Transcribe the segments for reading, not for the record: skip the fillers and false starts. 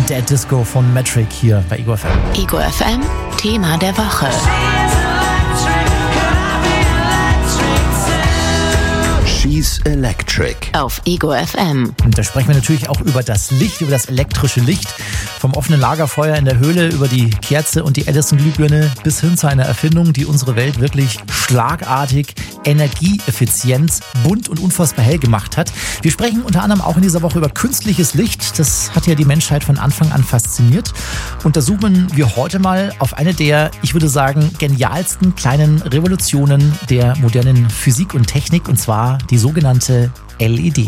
Dead Disco von Metric hier bei Ego FM. Ego FM, Thema der Woche. She's Electric. Auf Ego FM. Und da sprechen wir natürlich auch über das Licht, über das elektrische Licht. Vom offenen Lagerfeuer in der Höhle über die Kerze und die Edison-Glühbirne bis hin zu einer Erfindung, die unsere Welt wirklich schlagartig, energieeffizient, bunt und unfassbar hell gemacht hat. Wir sprechen unter anderem auch in dieser Woche über künstliches Licht. Das hat ja die Menschheit von Anfang an fasziniert. Und da zoomen wir heute mal auf eine der, ich würde sagen, genialsten kleinen Revolutionen der modernen Physik und Technik, und zwar die sogenannte LED.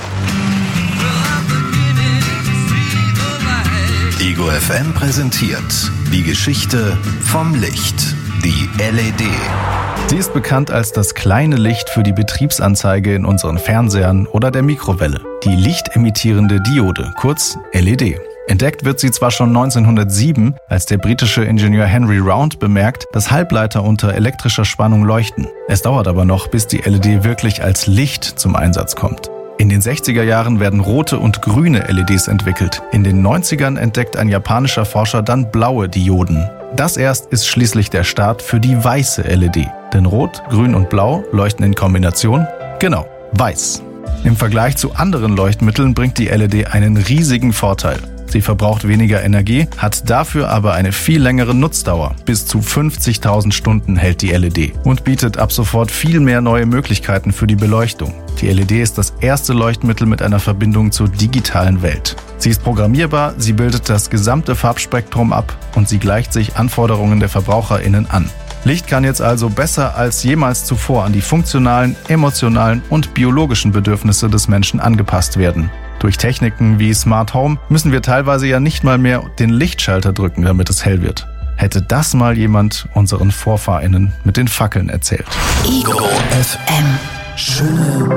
Ego FM präsentiert die Geschichte vom Licht, die LED. Sie ist bekannt als das kleine Licht für die Betriebsanzeige in unseren Fernsehern oder der Mikrowelle. Die lichtemittierende Diode, kurz LED. Entdeckt wird sie zwar schon 1907, als der britische Ingenieur Henry Round bemerkt, dass Halbleiter unter elektrischer Spannung leuchten. Es dauert aber noch, bis die LED wirklich als Licht zum Einsatz kommt. In den 60er Jahren werden rote und grüne LEDs entwickelt. In den 90ern entdeckt ein japanischer Forscher dann blaue Dioden. Das erst ist schließlich der Start für die weiße LED. Denn Rot, Grün und Blau leuchten in Kombination, genau, weiß. Im Vergleich zu anderen Leuchtmitteln bringt die LED einen riesigen Vorteil. Sie verbraucht weniger Energie, hat dafür aber eine viel längere Nutzdauer. Bis zu 50.000 Stunden hält die LED und bietet ab sofort viel mehr neue Möglichkeiten für die Beleuchtung. Die LED ist das erste Leuchtmittel mit einer Verbindung zur digitalen Welt. Sie ist programmierbar, sie bildet das gesamte Farbspektrum ab und sie gleicht sich Anforderungen der VerbraucherInnen an. Licht kann jetzt also besser als jemals zuvor an die funktionalen, emotionalen und biologischen Bedürfnisse des Menschen angepasst werden. Durch Techniken wie Smart Home müssen wir teilweise ja nicht mal mehr den Lichtschalter drücken, damit es hell wird. Hätte das mal jemand unseren VorfahrInnen mit den Fackeln erzählt. Ego FM. Schöne